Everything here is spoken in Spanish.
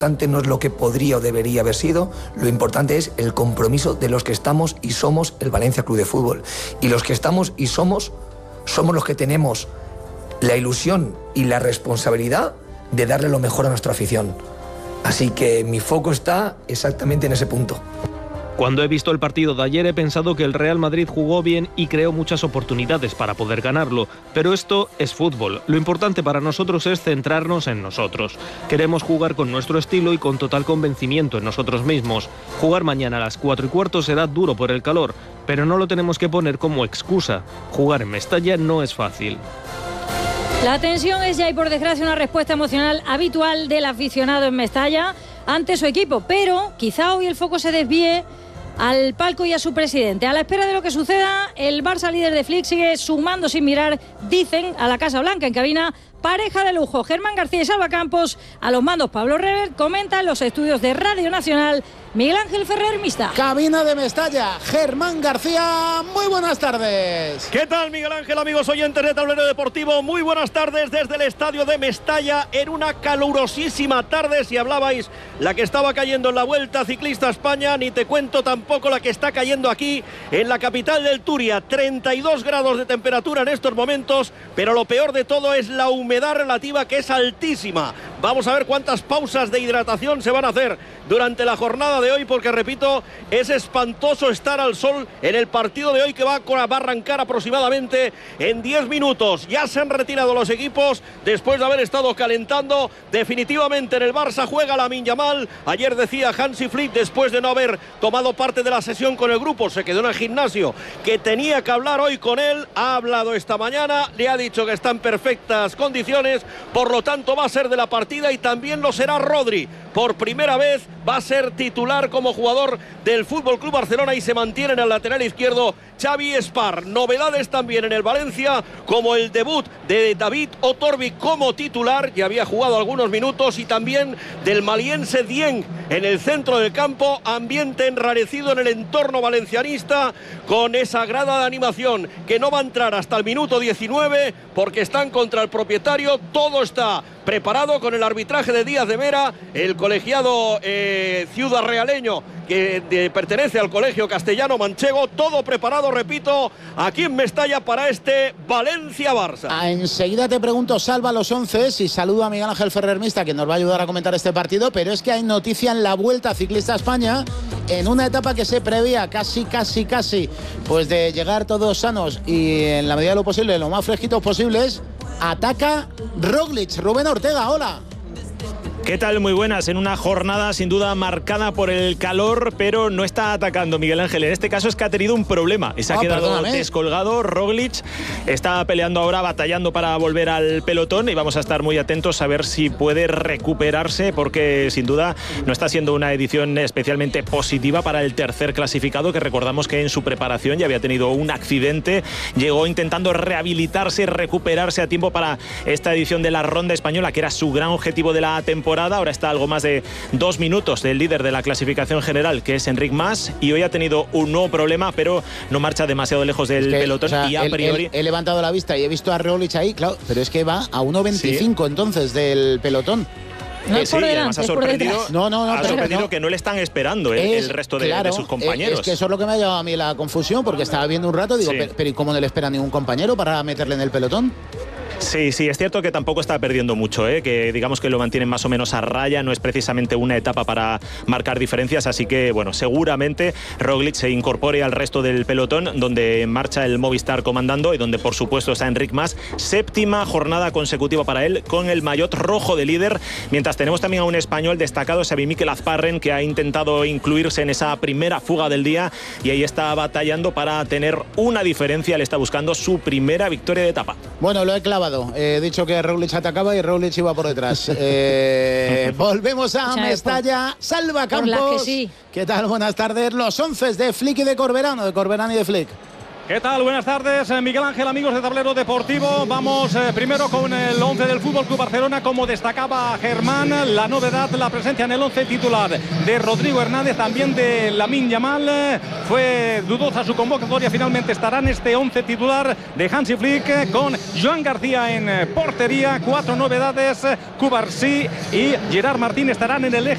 importante no es lo que podría o debería haber sido, lo importante es el compromiso de los que estamos y somos el Valencia Club de Fútbol. Y los que estamos y somos los que tenemos la ilusión y la responsabilidad de darle lo mejor a nuestra afición. Así que mi foco está exactamente en ese punto. Cuando he visto el partido de ayer he pensado que el Real Madrid jugó bien y creó muchas oportunidades para poder ganarlo, pero esto es fútbol. Lo importante para nosotros es centrarnos en nosotros. Queremos jugar con nuestro estilo y con total convencimiento en nosotros mismos. Jugar mañana a las 4:15 será duro por el calor, pero no lo tenemos que poner como excusa. Jugar en Mestalla no es fácil. La tensión es ya y por desgracia una respuesta emocional habitual del aficionado en Mestalla ante su equipo, pero quizá hoy el foco se desvíe al palco y a su presidente. A la espera de lo que suceda, el Barça líder de Flick sigue sumando sin mirar, dicen, a la Casa Blanca. En cabina, pareja de lujo, Germán García y Salva Campos. A los mandos, Pablo Revert. Comenta en los estudios de Radio Nacional Miguel Ángel Ferrer Mista. Cabina de Mestalla, Germán García, muy buenas tardes. ¿Qué tal, Miguel Ángel, amigos oyentes de Tablero Deportivo? Muy buenas tardes desde el estadio de Mestalla en una calurosísima tarde. Si hablabais la que estaba cayendo en la Vuelta Ciclista España, ni te cuento tampoco la que está cayendo aquí en la capital del Turia. 32 grados de temperatura en estos momentos, pero lo peor de todo es la humedad relativa, que es altísima. Vamos a ver cuántas pausas de hidratación se van a hacer durante la jornada de hoy, porque repito, es espantoso estar al sol en el partido de hoy, que va a arrancar aproximadamente en 10 minutos. Ya se han retirado los equipos después de haber estado calentando. Definitivamente en el Barça juega Lamine Yamal. Ayer decía Hansi Flick, después de no haber tomado parte de la sesión con el grupo, se quedó en el gimnasio, que tenía que hablar hoy con él. Ha hablado esta mañana, le ha dicho que está en perfectas condiciones, por lo tanto va a ser de la partida, y también lo será Rodri. Por primera vez va a ser titular como jugador del FC Barcelona, y se mantiene en el lateral izquierdo Xavi Espar. Novedades también en el Valencia, como el debut de David Otorbi como titular, ya había jugado algunos minutos, y también del maliense Dieng en el centro del campo. Ambiente enrarecido en el entorno valencianista, con esa grada de animación que no va a entrar hasta el minuto 19 porque están contra el propietario. Todo está preparado con el arbitraje de Díaz de Mera, el colegiado ciudad realeño que pertenece al colegio castellano manchego. Todo preparado, repito, aquí en Mestalla para este Valencia-Barça. Enseguida te pregunto, Salva, los 11 y saludo a Miguel Ángel Ferrer Mista, que nos va a ayudar a comentar este partido. Pero es que hay noticia en la Vuelta Ciclista España, en una etapa que se prevía casi, pues de llegar todos sanos y en la medida de lo posible, lo más fresquitos posibles. Ataca Roglic. Rubén Ortega, hola. ¿Qué tal? Muy buenas. En una jornada sin duda marcada por el calor, pero no está atacando Miguel Ángel. En este caso es que ha tenido un problema y se ha quedado descolgado. Roglic está peleando ahora, batallando para volver al pelotón, y vamos a estar muy atentos a ver si puede recuperarse, porque sin duda no está siendo una edición especialmente positiva para el tercer clasificado, que recordamos que en su preparación ya había tenido un accidente. Llegó intentando rehabilitarse, recuperarse a tiempo para esta edición de la Ronda Española, que era su gran objetivo de la temporada. Ahora está a algo más de 2 minutos del líder de la clasificación general, que es Enric Mas, y hoy ha tenido un nuevo problema, pero no marcha demasiado lejos del pelotón. O sea, y a priori he levantado la vista y he visto a Roglic ahí, claro, pero es que va a 1.25 entonces del pelotón. No, sí, además ha sorprendido, ha sorprendido que no le están esperando el resto de sus compañeros. Es que eso es lo que me ha llevado a mí la confusión, porque estaba viendo un rato, digo, pero ¿y cómo no le espera ningún compañero para meterle en el pelotón? Sí, es cierto que tampoco está perdiendo mucho, que digamos que lo mantienen más o menos a raya. No es precisamente una etapa para marcar diferencias, así que bueno, seguramente Roglic se incorpore al resto del pelotón, donde marcha el Movistar comandando y donde por supuesto está Enric Mas. 7ª jornada consecutiva para él con el maillot rojo de líder, mientras tenemos también a un español destacado, Xavi Mikel Azparren, que ha intentado incluirse en esa primera fuga del día y ahí está batallando para tener una diferencia. Le está buscando su primera victoria de etapa. Bueno, lo he clavado. He dicho que Roglic atacaba y Roglic iba por detrás. Volvemos a Mestalla. Salva Campos. ¿Qué tal? Buenas tardes. Los 11 de Flick y de Corberán y de Flick. ¿Qué tal? Buenas tardes, Miguel Ángel, amigos de Tablero Deportivo. Vamos primero con el 11 del FC Barcelona. Como destacaba Germán, la novedad, la presencia en el 11 titular de Rodrigo Hernández, también de Lamine Yamal. Fue dudosa su convocatoria, finalmente estará en este 11 titular de Hansi Flick, con Joan García en portería. 4 novedades, Cubarsí y Gerard Martín estarán en el eje